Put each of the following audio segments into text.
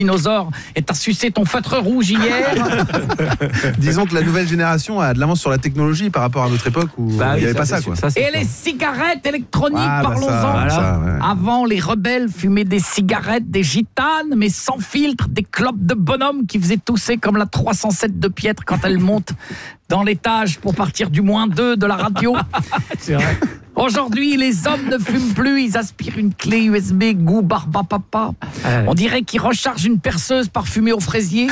dinosaure et t'as sucé ton feutre rouge hier. Disons que la nouvelle génération a de l'avance sur la technologie par rapport à notre époque où il n'y avait pas ça, quoi. Et les cigarettes électroniques, parlons-en. Ouais. Avant, les rebelles fumaient des cigarettes, des gitanes, mais sans filtre, des clopes de bonhomme qui faisaient tousser comme la 307 de Pietre quand elle monte dans l'étage pour partir du -2 de la radio. C'est vrai. Aujourd'hui, les hommes ne fument plus, ils aspirent une clé USB goût barba papa. On dirait qu'ils rechargent une perceuse parfumée au fraisier.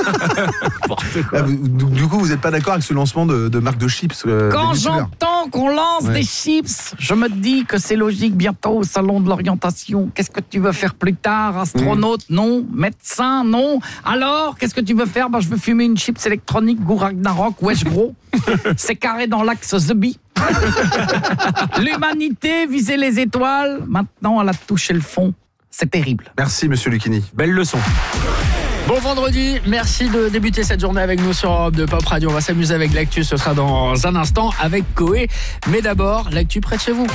Du coup, vous n'êtes pas d'accord avec ce lancement de marque de chips Quand j'entends qu'on lance des chips, je me dis que c'est logique bientôt au salon de l'orientation. Qu'est-ce que tu veux faire plus tard? Astronaute? Non. Médecin? Non. Alors, qu'est-ce que tu veux faire? Je veux fumer une chips électronique goût Ragnarok, wesh gros. C'est carré dans l'axe The Bee. L'humanité visait les étoiles, maintenant elle a touché le fond. C'est terrible. Merci monsieur Lucchini. Belle leçon. Bon vendredi, merci de débuter cette journée avec nous sur Europe 2 Pop Radio. On va s'amuser avec l'actu, ce sera dans un instant avec Koé. Mais d'abord, l'actu près de chez vous.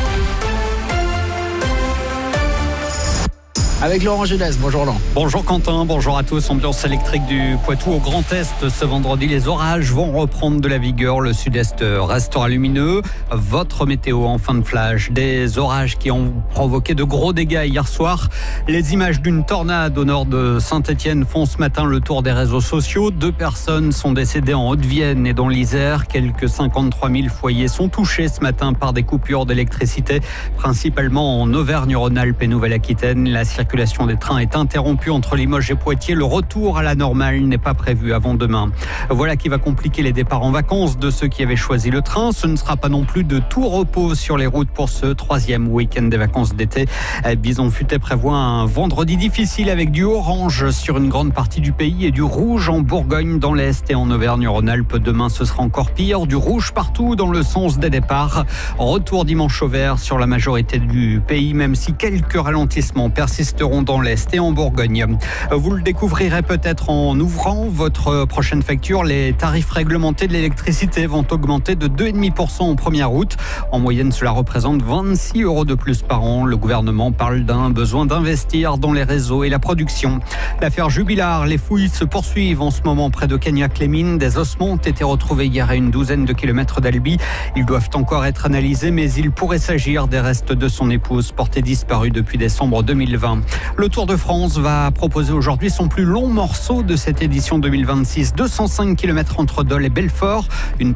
Avec Laurent Junès. Bonjour Laurent. Bonjour Quentin, bonjour à tous. Ambiance électrique du Poitou au Grand Est. Ce vendredi, les orages vont reprendre de la vigueur. Le sud-est restera lumineux. Votre météo en fin de flash. Des orages qui ont provoqué de gros dégâts hier soir. Les images d'une tornade au nord de Saint-Étienne font ce matin le tour des réseaux sociaux. 2 personnes sont décédées en Haute-Vienne et dans l'Isère. Quelques 53 000 foyers sont touchés ce matin par des coupures d'électricité, principalement en Auvergne-Rhône-Alpes et Nouvelle-Aquitaine. La circulation des trains est interrompue entre Limoges et Poitiers. Le retour à la normale n'est pas prévu avant demain. Voilà qui va compliquer les départs en vacances de ceux qui avaient choisi le train. Ce ne sera pas non plus de tout repos sur les routes pour ce 3e week-end des vacances d'été. Bison Futé prévoit un vendredi difficile avec du orange sur une grande partie du pays et du rouge en Bourgogne, dans l'Est et en Auvergne-Rhône-Alpes. Demain, ce sera encore pire. Du rouge partout dans le sens des départs. Retour dimanche au vert sur la majorité du pays, même si quelques ralentissements persistent dans l'Est et en Bourgogne. Vous le découvrirez peut-être en ouvrant votre prochaine facture. Les tarifs réglementés de l'électricité vont augmenter de 2,5% au 1er août. En moyenne, cela représente 26 € de plus par an. Le gouvernement parle d'un besoin d'investir dans les réseaux et la production. L'affaire Jubilard, les fouilles se poursuivent en ce moment près de Cagnac-les-Mines. Des ossements ont été retrouvés hier à une douzaine de kilomètres d'Albi. Ils doivent encore être analysés, mais il pourrait s'agir des restes de son épouse portée disparue depuis décembre 2020. Le Tour de France va proposer aujourd'hui son plus long morceau de cette édition 2026, 205 km entre Dole et Belfort. Une